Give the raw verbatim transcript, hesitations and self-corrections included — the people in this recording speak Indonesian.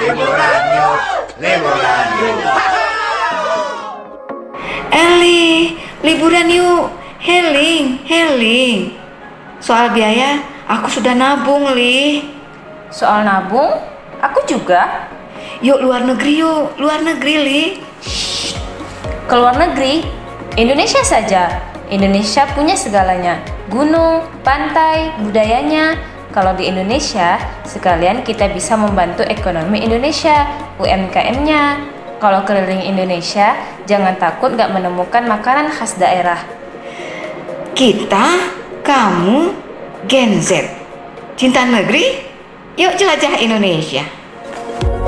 liburan yuk, liburan yuk. Eli, liburan yuk, healing, healing. Soal biaya, aku sudah nabung, Li. Soal nabung, aku juga. Yuk luar negeri yuk, luar negeri, Li. Ke luar negeri, Indonesia saja. Indonesia punya segalanya. Gunung, pantai, budayanya. Kalau di Indonesia, sekalian kita bisa membantu ekonomi Indonesia, U M K M-nya. Kalau keliling Indonesia, jangan takut gak menemukan makanan khas daerah. Kita, kamu, Gen Z, cinta negeri, yuk jelajah Indonesia.